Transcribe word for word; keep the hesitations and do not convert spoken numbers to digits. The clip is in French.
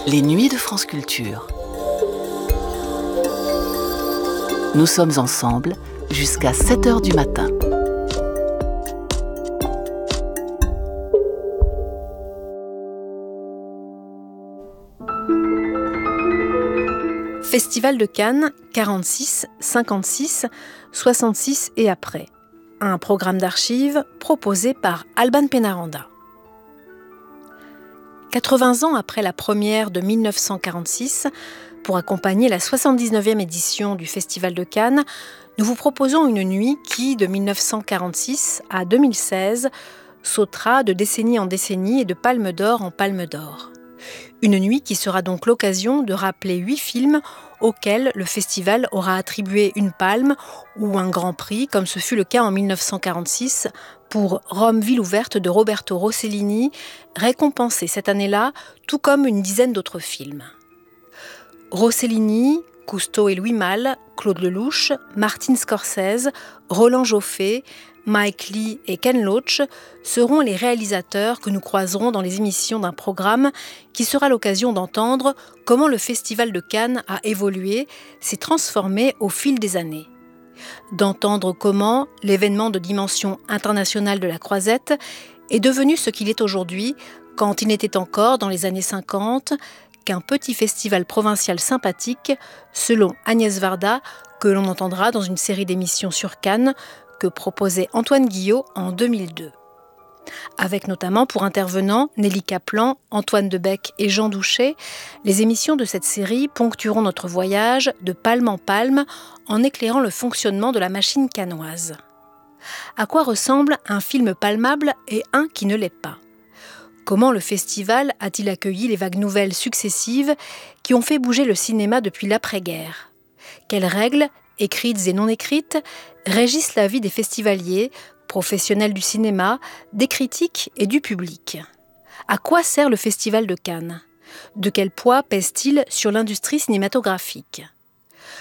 Les nuits de France Culture. Nous sommes ensemble jusqu'à sept heures du matin. Festival de Cannes, quarante-six, cinquante-six, soixante-six et après. Un programme d'archives proposé par Alban Pénaranda. quatre-vingts ans après la première de mille neuf cent quarante-six, pour accompagner la soixante-dix-neuvième édition du Festival de Cannes, nous vous proposons une nuit qui, de mille neuf cent quarante-six à deux mille seize, sautera de décennie en décennie et de palme d'or en palme d'or. Une nuit qui sera donc l'occasion de rappeler huit films auxquels le festival aura attribué une palme ou un grand prix, comme ce fut le cas en mille neuf cent quarante-six pour Rome, ville ouverte de Roberto Rossellini, récompensé cette année-là, tout comme une dizaine d'autres films. Rossellini, Cousteau et Louis Malle, Claude Lelouch, Martin Scorsese, Roland Joffé, Mike Leigh et Ken Loach seront les réalisateurs que nous croiserons dans les émissions d'un programme qui sera l'occasion d'entendre comment le Festival de Cannes a évolué, s'est transformé au fil des années. D'entendre comment l'événement de dimension internationale de la Croisette est devenu ce qu'il est aujourd'hui, quand il n'était encore, dans les années cinquante, qu'un petit festival provincial sympathique, selon Agnès Varda, que l'on entendra dans une série d'émissions sur Cannes, que proposait Antoine Guillot en deux mille deux. Avec notamment pour intervenants Nelly Kaplan, Antoine Debec et Jean Douchet, les émissions de cette série ponctueront notre voyage de palme en palme en éclairant le fonctionnement de la machine cannoise. À quoi ressemble un film palmable et un qui ne l'est pas ? Comment le festival a-t-il accueilli les vagues nouvelles successives qui ont fait bouger le cinéma depuis l'après-guerre ? Quelles règles, écrites et non écrites, régissent la vie des festivaliers, professionnels du cinéma, des critiques et du public. À quoi sert le Festival de Cannes ? De quel poids pèse-t-il sur l'industrie cinématographique ?